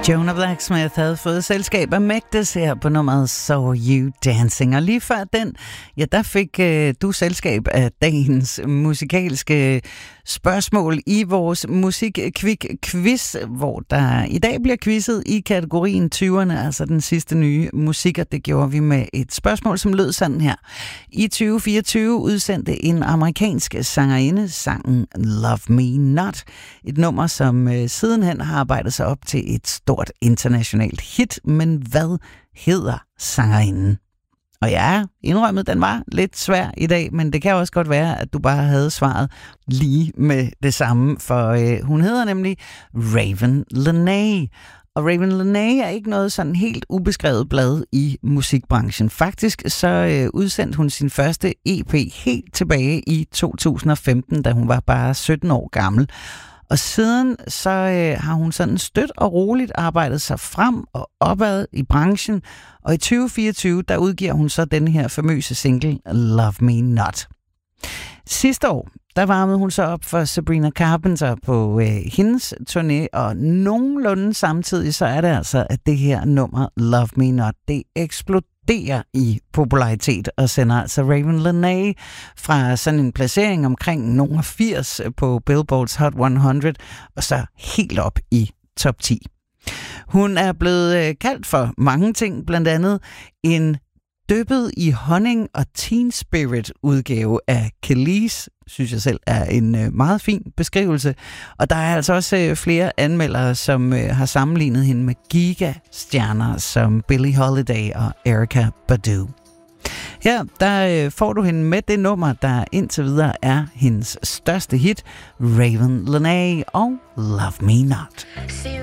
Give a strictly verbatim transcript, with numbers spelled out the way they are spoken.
Jonah Blacksmith havde fået selskab af Magdes her på nummeret So You Dancing. Og lige før den, ja, der fik øh, du selskab af dagens musikalske spørgsmål i vores Musik-Kvik-quiz, hvor der i dag bliver quizzet i kategorien tyverne, altså den sidste nye musik, og det gjorde vi med et spørgsmål, som lød sådan her. I tyve fireogtyve udsendte en amerikansk sangerinde sangen Love Me Not, et nummer, som øh, sidenhen har arbejdet sig op til et stort internationalt hit, men hvad hedder sangerinden? Og ja, indrømmet, den var lidt svær i dag, men det kan også godt være, at du bare havde svaret lige med det samme, for øh, hun hedder nemlig Raven Lenae. Og Raven Lenae er ikke noget sådan helt ubeskrevet blad i musikbranchen. Faktisk så øh, udsendte hun sin første E P helt tilbage i to tusind og femten, da hun var bare sytten år gammel. Og siden så øh, har hun sådan støt og roligt arbejdet sig frem og opad i branchen. Og i tyve fireogtyve, der udgiver hun så den her famøse single Love Me Not. Sidste år, der varmede hun så op for Sabrina Carpenter på øh, hendes turné, og nogenlunde samtidig så er det altså, at det her nummer Love Me Not, det eksploderer i popularitet og sender altså Raven Lenae fra sådan en placering omkring nummer firs på Billboard's Hot hundrede og så helt op i top ti. Hun er blevet øh, kaldt for mange ting, blandt andet en dyppet i honning og teen spirit udgave af Kelis, synes jeg selv er en øh, meget fin beskrivelse. Og der er altså også øh, flere anmeldere, som øh, har sammenlignet hende med gigastjerner som Billie Holiday og Erykah Badu. Her der øh, får du hende med det nummer, der indtil videre er hendes største hit, Raven Lenae og Love Me Not. See